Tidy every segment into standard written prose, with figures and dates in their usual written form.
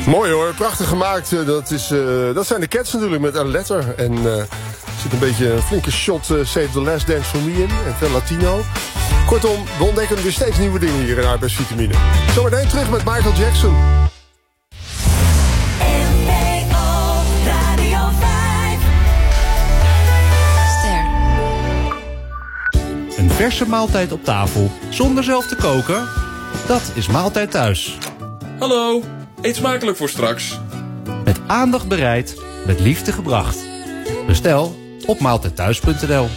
Mooi hoor, prachtig gemaakt. Dat zijn de Cats natuurlijk met een letter. En er zit een beetje een flinke shot Save the Last Dance for Me in. En veel Latino. Kortom, we ontdekken weer steeds nieuwe dingen hier in Arbeidsvitamine. Zometeen terug met Michael Jackson. Een verse maaltijd op tafel, zonder zelf te koken? Dat is Maaltijd Thuis. Hallo, eet smakelijk voor straks. Met aandacht bereid, met liefde gebracht. Bestel op maaltijdthuis.nl.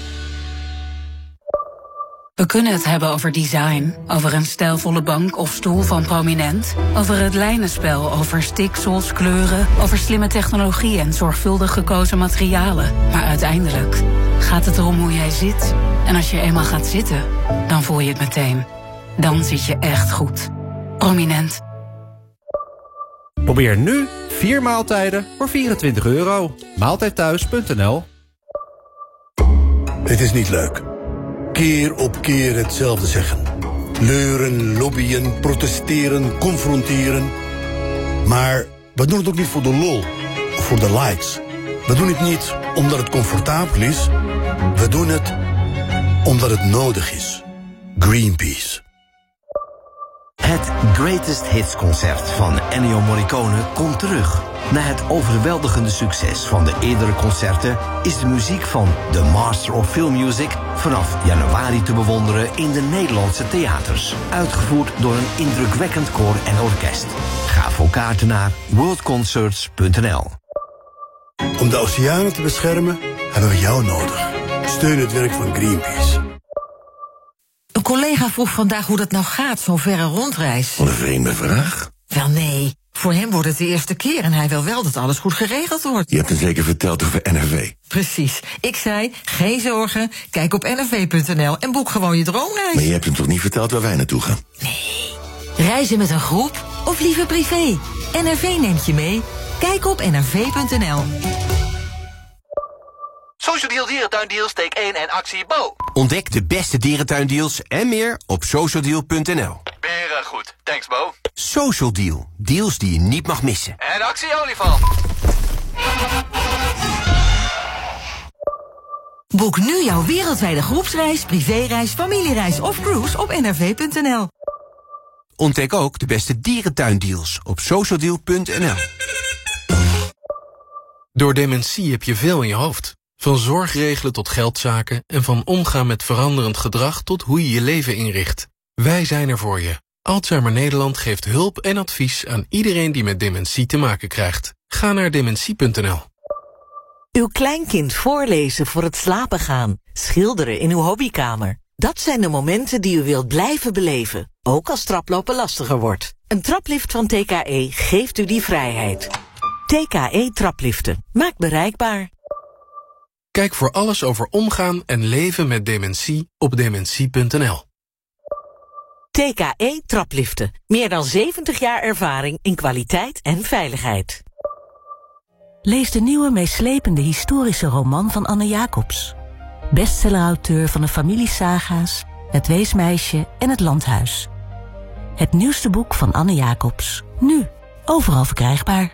We kunnen het hebben over design, over een stijlvolle bank of stoel van Prominent, over het lijnenspel, over stiksels, kleuren, over slimme technologie en zorgvuldig gekozen materialen. Maar uiteindelijk gaat het erom hoe jij zit. En als je eenmaal gaat zitten, dan voel je het meteen. Dan zit je echt goed. Prominent. Probeer nu 4 maaltijden voor €24. Maaltijdthuis.nl. Het is niet leuk. Keer op keer hetzelfde zeggen. Leuren, lobbyen, protesteren, confronteren. Maar we doen het ook niet voor de lol of voor de likes. We doen het niet omdat het comfortabel is. We doen het omdat het nodig is. Greenpeace. Het Greatest Hits concert van Ennio Morricone komt terug. Na het overweldigende succes van de eerdere concerten is de muziek van The Master of Film Music vanaf januari te bewonderen in de Nederlandse theaters. Uitgevoerd door een indrukwekkend koor en orkest. Ga voor kaarten naar worldconcerts.nl. Om de oceanen te beschermen hebben we jou nodig. Steun het werk van Greenpeace. Een collega vroeg vandaag hoe dat nou gaat, zo'n verre rondreis. Wat een vreemde vraag. Wel nee, voor hem wordt het de eerste keer en hij wil wel dat alles goed geregeld wordt. Je hebt hem zeker verteld over NRV. Precies. Ik zei, geen zorgen, kijk op nrv.nl en boek gewoon je droomreis. Maar je hebt hem toch niet verteld waar wij naartoe gaan? Nee. Reizen met een groep of liever privé? NRV neemt je mee. Kijk op nrv.nl. Social Deal Dierentuindeals, steek 1 en actie Bo. Ontdek de beste dierentuindeals en meer op socialdeal.nl. Beren goed, thanks Bo. Social Deal, deals die je niet mag missen. En actie olifant. Boek nu jouw wereldwijde groepsreis, privéreis, familiereis of cruise op nrv.nl. Ontdek ook de beste dierentuindeals op socialdeal.nl. Door dementie heb je veel in je hoofd. Van zorgregelen tot geldzaken en van omgaan met veranderend gedrag tot hoe je je leven inricht. Wij zijn er voor je. Alzheimer Nederland geeft hulp en advies aan iedereen die met dementie te maken krijgt. Ga naar dementie.nl. Uw kleinkind voorlezen voor het slapen gaan. Schilderen in uw hobbykamer. Dat zijn de momenten die u wilt blijven beleven. Ook als traplopen lastiger wordt. Een traplift van TKE geeft u die vrijheid. TKE Trapliften. Maakt bereikbaar. Kijk voor alles over omgaan en leven met dementie op dementie.nl. TKE Trapliften. Meer dan 70 jaar ervaring in kwaliteit en veiligheid. Lees de nieuwe meeslepende historische roman van Anne Jacobs. Bestsellerauteur van de familiesaga's, Het Weesmeisje en Het Landhuis. Het nieuwste boek van Anne Jacobs. Nu, overal verkrijgbaar.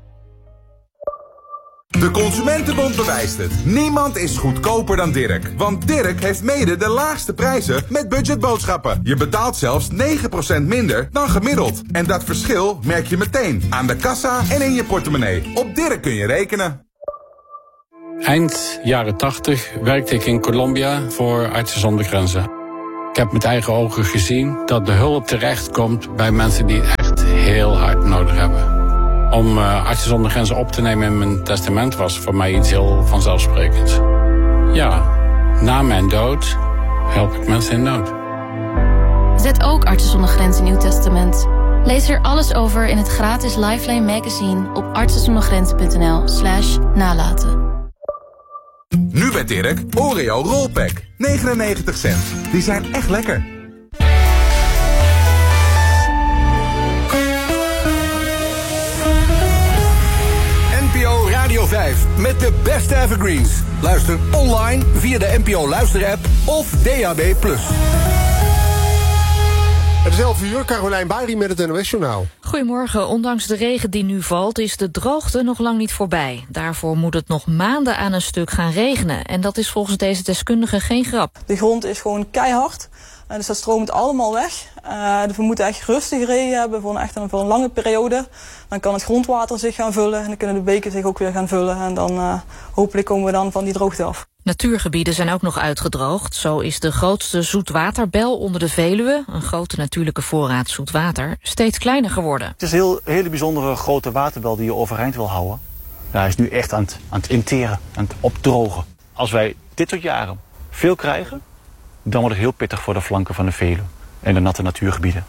De Consumentenbond bewijst het. Niemand is goedkoper dan Dirk. Want Dirk heeft mede de laagste prijzen met budgetboodschappen. Je betaalt zelfs 9% minder dan gemiddeld. En dat verschil merk je meteen aan de kassa en in je portemonnee. Op Dirk kun je rekenen. Eind jaren 80 werkte ik in Colombia voor Artsen zonder Grenzen. Ik heb met eigen ogen gezien dat de hulp terechtkomt bij mensen die het echt heel hard nodig hebben. Om Artsen zonder Grenzen op te nemen in mijn testament was voor mij iets heel vanzelfsprekends. Ja, na mijn dood help ik mensen in nood. Zet ook Artsen zonder Grenzen in uw testament. Lees er alles over in het gratis Lifeline magazine op artsenzondergrenzen.nl/nalaten. Nu bij Dirk, Oreo Rollpack. 99 cent. Die zijn echt lekker. NPO Radio 5 met de beste evergreens. Luister online via de NPO Luister-app of DAB+. Het is 11 uur, Carolijn Bari met het NOS-journaal. Goedemorgen. Ondanks de regen die nu valt, is de droogte nog lang niet voorbij. Daarvoor moet het nog maanden aan een stuk gaan regenen. En dat is volgens deze deskundige geen grap. De grond is gewoon keihard. Dus dat stroomt allemaal weg. Dus we moeten echt rustig regen hebben voor een lange periode. Dan kan het grondwater zich gaan vullen en dan kunnen de beken zich ook weer gaan vullen. En dan hopelijk komen we dan van die droogte af. Natuurgebieden zijn ook nog uitgedroogd. Zo is de grootste zoetwaterbel onder de Veluwe, een grote natuurlijke voorraad zoetwater, steeds kleiner geworden. Het is een hele bijzondere grote waterbel die je overeind wil houden. Ja, hij is nu echt aan het interen, aan het opdrogen. Als wij dit soort jaren veel krijgen, dan wordt het heel pittig voor de flanken van de Veluwe en de natte natuurgebieden.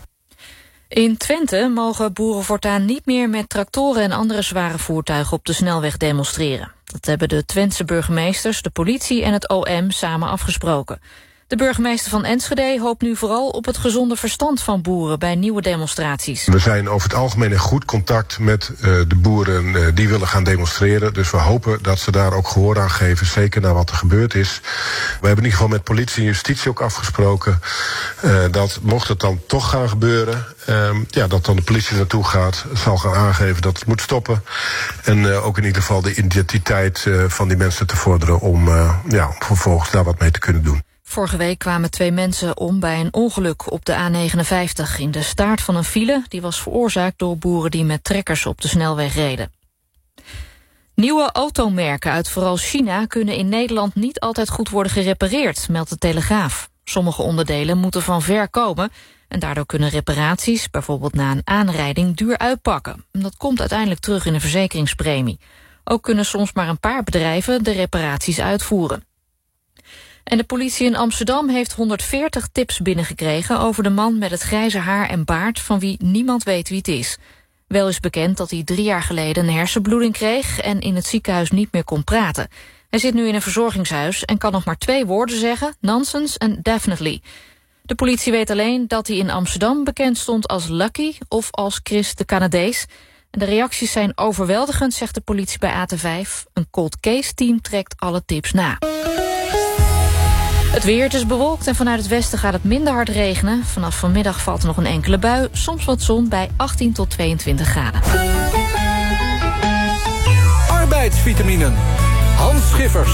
In Twente mogen boeren voortaan niet meer met tractoren en andere zware voertuigen op de snelweg demonstreren. Dat hebben de Twentse burgemeesters, de politie en het OM samen afgesproken. De burgemeester van Enschede hoopt nu vooral op het gezonde verstand van boeren bij nieuwe demonstraties. We zijn over het algemeen in goed contact met de boeren die willen gaan demonstreren. Dus we hopen dat ze daar ook gehoor aan geven, zeker naar wat er gebeurd is. We hebben in ieder geval met politie en justitie ook afgesproken dat mocht het dan toch gaan gebeuren, dat dan de politie naartoe gaat, zal gaan aangeven dat het moet stoppen. En ook in ieder geval de identiteit van die mensen te vorderen om vervolgens daar wat mee te kunnen doen. Vorige week kwamen 2 mensen om bij een ongeluk op de A59 in de staart van een file. Die was veroorzaakt door boeren die met trekkers op de snelweg reden. Nieuwe automerken uit vooral China kunnen in Nederland niet altijd goed worden gerepareerd, meldt de Telegraaf. Sommige onderdelen moeten van ver komen en daardoor kunnen reparaties, bijvoorbeeld na een aanrijding, duur uitpakken. Dat komt uiteindelijk terug in de verzekeringspremie. Ook kunnen soms maar een paar bedrijven de reparaties uitvoeren. En de politie in Amsterdam heeft 140 tips binnengekregen over de man met het grijze haar en baard van wie niemand weet wie het is. Wel is bekend dat hij 3 jaar geleden een hersenbloeding kreeg en in het ziekenhuis niet meer kon praten. Hij zit nu in een verzorgingshuis en kan nog maar 2 woorden zeggen, nonsense en definitely. De politie weet alleen dat hij in Amsterdam bekend stond als Lucky of als Chris de Canadees. En de reacties zijn overweldigend, zegt de politie bij AT5. Een cold case team trekt alle tips na. Het weer, het is bewolkt en vanuit het westen gaat het minder hard regenen. Vanaf vanmiddag valt er nog een enkele bui, soms wat zon bij 18 tot 22 graden. Arbeidsvitaminen. Hans Schiffers.